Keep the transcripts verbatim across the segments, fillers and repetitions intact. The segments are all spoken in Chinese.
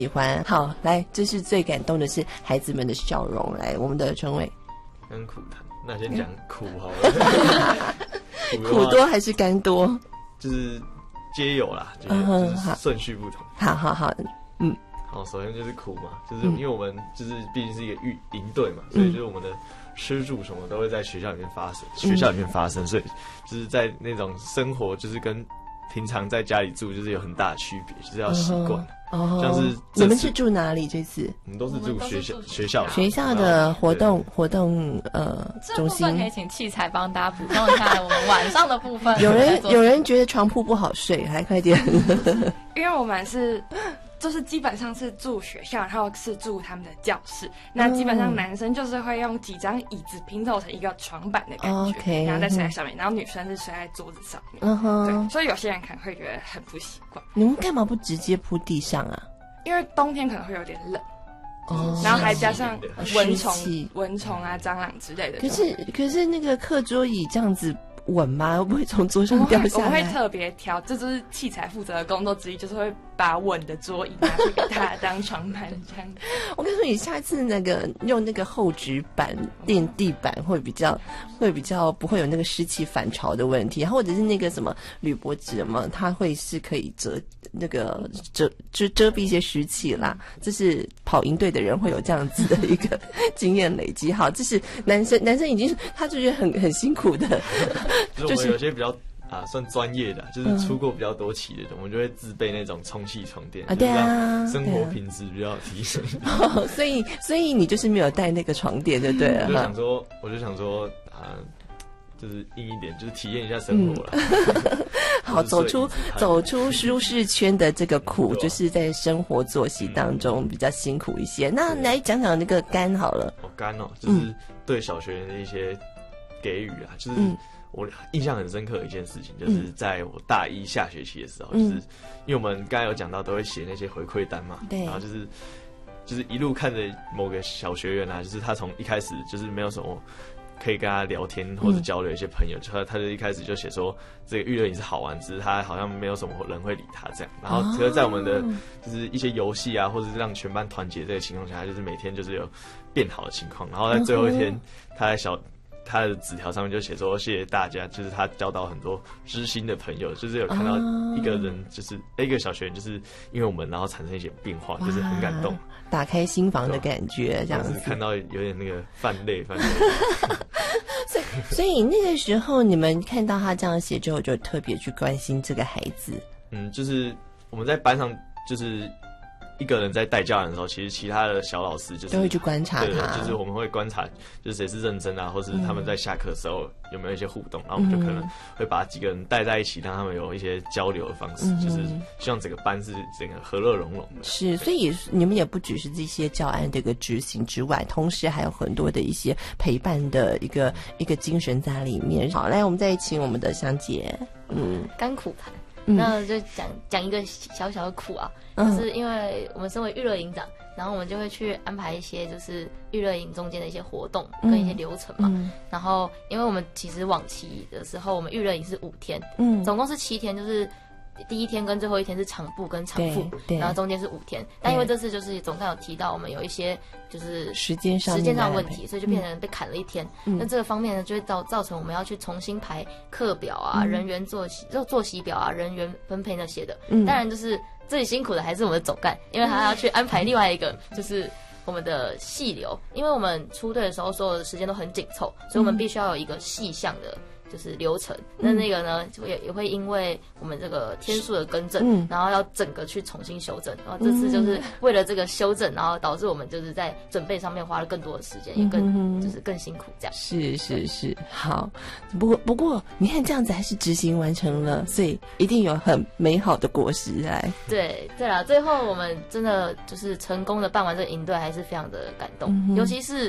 喜欢。好，来，这是最感动的是孩子们的笑容。来，我们的陈伟， 跟苦谈，那先讲苦好了。 苦多还是甘多？ 就是皆有啦，就是就是顺序不同。 好好好，嗯， 好，首先就是苦嘛，就是因为我们就是毕竟是一个育营队嘛，所以就是我们的吃住什么都会在学校里面发生，学校里面发生，所以就是在那种生活就是跟平常在家里住就是有很大的区别，就是要习惯。哦，像是你们是住哪里？这次我们都是住学校学校学校的活动活动呃中心。 这部分可以请器材帮大家补充一下我们晚上的部分。 有人有人觉得床铺不好睡，来快点。 因为我们是。就是基本上是住学校，然后是住他们的教室。那基本上男生就是会用几张椅子拼凑成一个床板的感觉， okay, 然后再睡在上面。然后女生是睡在桌子上面。 嗯哼， 对，所以有些人可能会觉得很不习惯。 你们干嘛不直接铺地上啊？ 因为冬天可能会有点冷。 哦， 然后还加上蚊虫、蚊虫啊、蟑螂之类的。 可是可是那个课桌椅这样子稳吗？会不会从桌上掉下来？ 我会特别挑，这就是器材负责的工作之一，就是会把稳的桌椅拿去给大家当床板这样。 我跟你说，你下次那个用那个厚纸板垫地板会比较会比较不会有那个湿气反潮的问题，或者是那个什么铝箔纸嘛，它会是可以遮那个遮遮遮蔽一些湿气啦。这是跑营队的人会有这样子的一个经验累积。好，这是男生男生已经他就觉得很很辛苦的。 就是我们有些比较啊算专业的，就是出过比较多期的人，我们就会自备那种充气床垫啊， 对啊， 生活品质比较提升。 哦、所以所以你就是没有带那个床垫，就对了。 我就想说，我就想说啊。就是硬一点，就是体验一下生活了。嗯、 好，走出走出舒适圈的这个苦，就是在生活作息当中比较辛苦一些。那来讲讲那个甘好了。 哦，甘哦，就是对小学员的一些给予啊，就是我印象很深刻的一件事情，就是在我大一下学期的时候，嗯、就是因为我们刚才有讲到都会写那些回馈单嘛， 对， 然后就是就是一路看着某个小学员啊，就是他从一开始就是没有什么。可以跟他聊天或者交流一些朋友，他、嗯、他就一开始就写说这个娱乐营是好玩，只是他好像没有什么人会理他这样。然后可是在我们的就是一些游戏啊，或者是让全班团结这个情况下，他就是每天就是有变好的情况。然后在最后一天，他在小他的纸条上面就写说谢谢大家，就是他交到很多知心的朋友，就是有看到一个人就是一个小学员就是因为我们然后产生一些变化，就是很感动。 打开心房的感觉，这样子看到有点那个泛泪泛泪。 所以，所以那个时候你们看到他这样写之后，就特别去关心这个孩子。 嗯，就是我们在班上，就是一个人在带教案的时候，其实其他的小老师就是都会去观察他， 对，就是我们会观察，就是谁是认真啊，或是他们在下课的时候有没有一些互动，然后我们就可能会把几个人带在一起，让他们有一些交流的方式，嗯、就是希望整个班是整个和乐融融的。 是，所以你们也不只是这些教案的一个执行之外，同时还有很多的一些陪伴的一个一个精神在里面。好，来，我们再请我们的香姐， 嗯，甘苦谈。那就讲讲一个小小的苦啊，就是因为我们身为娱乐营长，然后我们就会去安排一些就是娱乐营中间的一些活动跟一些流程嘛。嗯、然后因为我们其实往期的时候，我们娱乐营是五天，嗯，总共是七天，就是第一天跟最后一天是场部跟场副，然后中间是五天。但因为这次就是总干有提到我们有一些就是时间上时间上的问题，所以就变成被砍了一天。嗯、那这个方面呢，就会造造成我们要去重新排课表啊、嗯、人员作息、作息表啊、人员分配那些的。嗯、当然，就是最辛苦的还是我们的总干，因为他要去安排另外一个就是我们的细流，因为我们出队的时候所有的时间都很紧凑，所以我们必须要有一个细项的。就是流程，那那个呢，也也会因为我们这个天数的更正，嗯、然后要整个去重新修正。然后这次就是为了这个修正，然后导致我们就是在准备上面花了更多的时间，也更就是更辛苦这样。 是是是，好。不过不过，你看这样子还是执行完成了，所以一定有很美好的果实来。 对对啦，最后我们真的就是成功的办完这个营队，还是非常的感动，嗯、尤其是。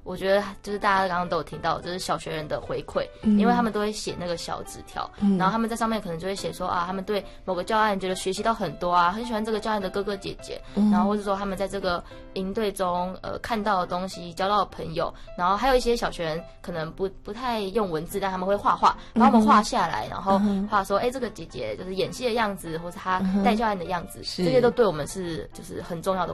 我觉得就是大家刚刚都有听到，就是小学人的回馈，嗯、因为他们都会写那个小纸条，嗯、然后他们在上面可能就会写说啊，他们对某个教案觉得学习到很多啊，很喜欢这个教案的哥哥姐姐，嗯、然后或者说他们在这个营队中呃看到的东西，交到的朋友，然后还有一些小学人可能不不太用文字，但他们会画画，然后我们画下来，然后画说，哎、欸，这个姐姐就是演戏的样子，或是她带教案的样子，这些都对我们是就是很重要的